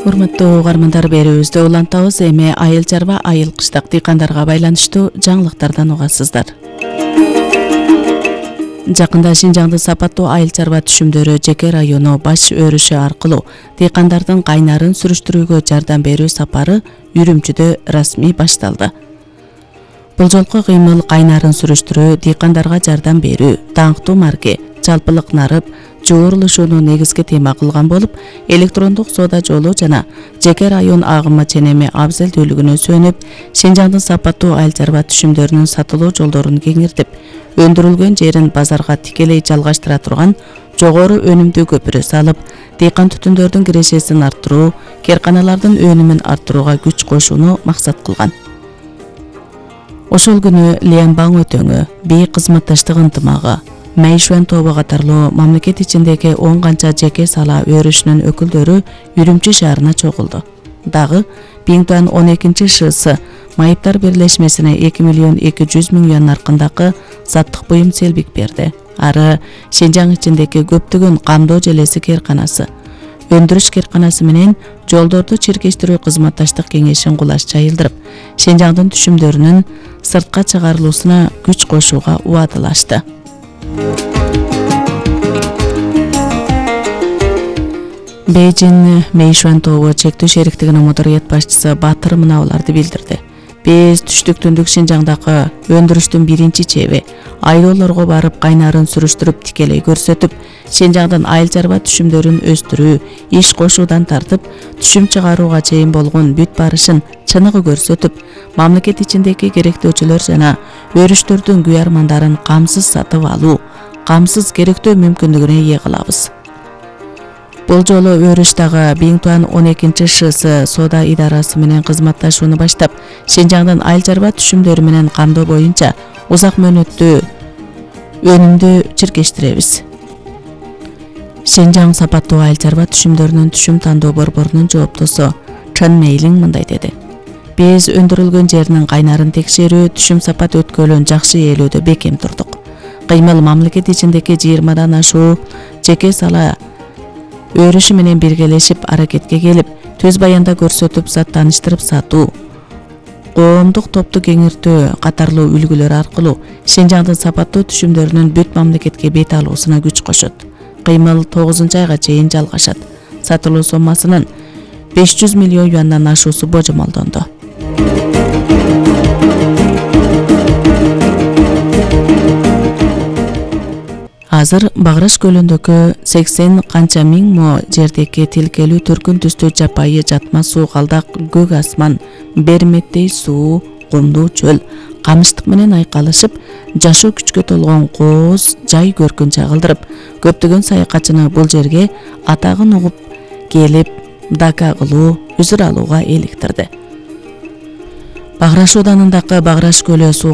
Урматтуу угармандар, берүүбүздө улантабыз. Эми айыл чарба, айыл кыштак дыйкандарга байланыштуу жаңылыктардан угасыздар. Жакында Шинжаңдын сапаттуу айыл чарба түшүмдөрү жеке району баш өрүшү аркылуу дыйкандардын кайнарын сүрүштүрүүгө жардам берүү сапары Үрүмчүдө расмий башталды. Бул жолку кыймыл кайнарын сүрүштүрүү, дыйкандарга жардам берүү, даңктуу марке, жалпылык нарып, жуурулушууну негизги тема кылган болуп, электрондук соода жолу жана жеке район агымы ченеми абзелдүүлүгүнө сүйөнүп, Шинжаңдын сапаттуу айыл чарба түшүмдөрүнүн сатылуу жолдорун кеңиртип, өндүрүлгөн жерин базарга тикелей жалгаштыра турган жогору өнүмдүү көпүрө салып, дыйкан түтүндөрдүн кирешесин арттыруу, керканалардын өнүмүн арттырууга күч кошууну максат кылган. Ошол күнү Лиянбаң өтөңү, бий кызматташтык ынтымагы, Мэйшуан тобу катарлуу мамлекет ичиндеги 10 канча жеке сала өрүшүнүн өкүлдөрү Үрүмчү шаарына чогулду. Дагы Биңтуан 12-ШС майыптар бирлешмесине 2.200.000 юан наркындагы заттык буюм селбик берди. Ары Шинжаң ичиндеги көптөгөн камдоо желеси керканасы, өндүрүш керканасы менен жолдорду чиркештирүү кызматташтык кеңешин кулаш чайылдырып, Шинжаңдын түшүмдөрүнүн сыртка чыгарылуусуна күч кошууга убадалашты. Бейжин Мэйшуан тобу чектүү шериктигинин мударият башчысы Батыр мыналарды билдирди. Биз түштүк түндүк Шинжаңдагы өндүрүштүн биринчи чеби айылдоолорго барып кайнарын сүрүштүрүп тикелей көрсөтүп, Шинжаңдын айыл чарба түшүмдөрүн өстүрүү, иш кошуудан тартып, түшүм чыгарууга чейин болгон бүт барышын чыныгы көрсөтүп, мамлекет ичиндеги керектөөчүлөр жана өрүштөрдүн күйармандарын камсыз сатып алуу, камсыз керектөө мүмкүндүгүнө ээ кылабыз. Бул жолу өрүштагы Биңтуан 12-ШС соода идарасы менен кызматташууну баштап, Шинжаңдын айыл чарба түшүмдөрү менен камдоо боюнча узак мөөнөттүү өнүмдү чиркештиребиз. Шинжаң сапаттуу айыл чарба түшүмдөрүнүн түшүм тандоо борборунун жооптосу Чан Мейлин мындай деди. Биз өндүрүлгөн жеринин кайнарын текшерүү, түшүм сапат өткөлүн жакшы ээлөөдө бекем турдук. Кыймыл мамлекет ичиндеги 20дан ашуу жеке сала өрүшү менен биргелешип аракетке келип, төз баянда көрсөтүп заттаныштырып сатуу, коомдук топту кеңиртүү катарлуу үлгүлөр аркылуу Шинжаңдын сапаттуу түшүмдөрүнүн бүт мамлекетке бет алуусуна күч кошот. Кыймыл 9-айга чейин жалгашат. Сатылуу соммасынын 500 миллион юандан ашуусу божомолдонду. Азыр Баграш көлүндөгү 80 канча миң мо жердеги тилкелүү түркүн түстүү жапайы жатма суу калдак, көк асман, берметтей суу, кумдуу чөл, камыштык менен айкалышып, жашоо күчкө толгон кооз жай көркүн чагылдырып, көптөгөн саякатчыны бул жерге атагын угуп келип, дака кылуу, үзүр алууга эликтирди. Баграш ооданындагы Баграш көлү суу